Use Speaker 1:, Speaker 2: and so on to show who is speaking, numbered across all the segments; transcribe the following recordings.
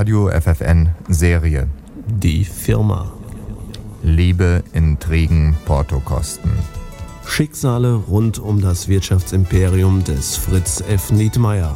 Speaker 1: Radio FFN Serie.
Speaker 2: Die Firma.
Speaker 1: Liebe, Intrigen, Portokosten.
Speaker 2: Schicksale rund um das Wirtschaftsimperium des Fritz F. Nietmeyer.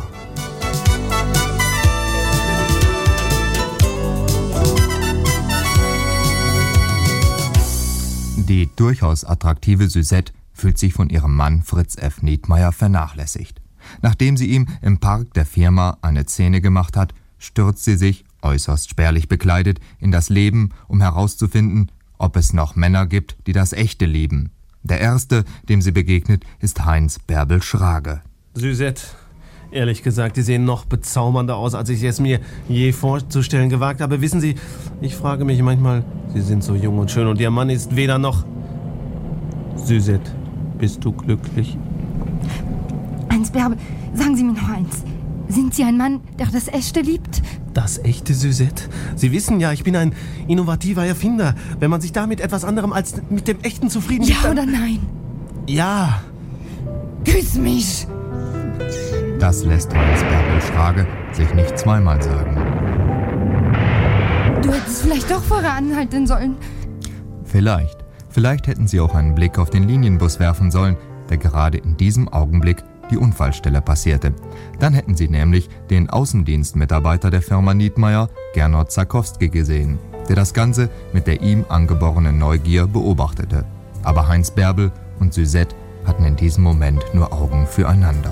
Speaker 1: Die durchaus attraktive Suzette fühlt sich von ihrem Mann Fritz F. Nietmeyer vernachlässigt. Nachdem sie ihm im Park der Firma eine Szene gemacht hat, stürzt sie sich, äußerst spärlich bekleidet, in das Leben, um herauszufinden, ob es noch Männer gibt, die das Echte lieben. Der erste, dem sie begegnet, ist Heinz Bärbel Schrage.
Speaker 2: Suzette, ehrlich gesagt, Sie sehen noch bezaubernder aus, als ich es mir je vorzustellen gewagt habe. Wissen Sie, ich frage mich manchmal, Sie sind so jung und schön und Ihr Mann ist weder noch... Suzette, bist du glücklich?
Speaker 3: Heinz Bärbel, sagen Sie mir noch eins. Sind Sie ein Mann, der das Echte liebt?
Speaker 2: Das Echte, Suzette? Sie wissen ja, ich bin ein innovativer Erfinder. Wenn man sich da mit etwas anderem als mit dem Echten zufrieden gibt,
Speaker 3: Ja oder nein?
Speaker 2: Ja.
Speaker 3: Küss mich!
Speaker 1: Das lässt Heinz Bärbel Schrage sich nicht zweimal sagen.
Speaker 3: Du hättest vielleicht doch vorher anhalten sollen.
Speaker 1: Vielleicht hätten sie auch einen Blick auf den Linienbus werfen sollen, der gerade in diesem Augenblick die Unfallstelle passierte. Dann hätten sie nämlich den Außendienstmitarbeiter der Firma Nietmeyer, Gernot Zakowski, gesehen, der das Ganze mit der ihm angeborenen Neugier beobachtete. Aber Heinz Bärbel und Suzette hatten in diesem Moment nur Augen füreinander.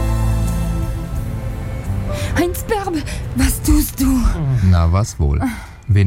Speaker 3: Heinz Bärbel, was tust du?
Speaker 1: Na, was wohl?